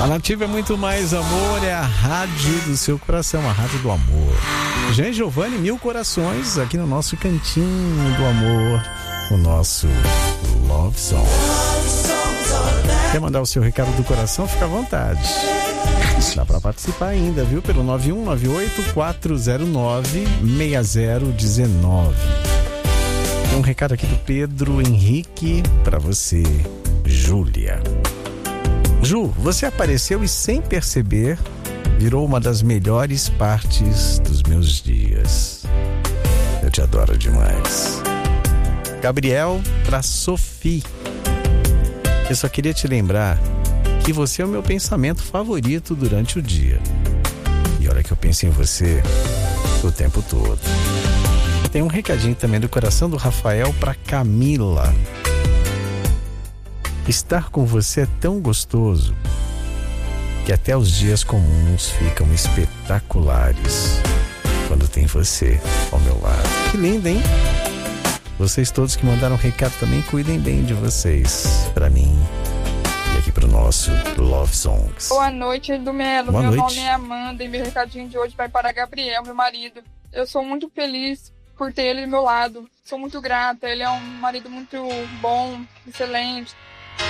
A Nativa é muito mais amor, é a rádio do seu coração, a rádio do amor. Jean Giovanni, 1000 corações aqui no nosso cantinho do amor, o nosso Love Song. Quer mandar o seu recado do coração? Fica à vontade. Dá pra participar ainda, viu? Pelo 9198-409-6019. Tem um recado aqui do Pedro Henrique pra você, Júlia. Ju, você apareceu e sem perceber virou uma das melhores partes dos meus dias. Eu te adoro demais. Gabriel pra Sophie. Eu só queria te lembrar que você é o meu pensamento favorito durante o dia. E olha que eu penso em você o tempo todo. Tem um recadinho também do coração do Rafael pra Camila. Estar com você é tão gostoso que até os dias comuns ficam espetaculares quando tem você ao meu lado. Que lindo, hein? Vocês todos que mandaram recado também, cuidem bem de vocês, pra mim e aqui pro nosso Love Songs. Boa noite, do Melo. Boa meu noite. nome é Amanda e meu recadinho de hoje vai para Gabriel, meu marido. Eu sou muito feliz por ter ele do meu lado. Sou muito grata, ele é um marido muito bom, excelente.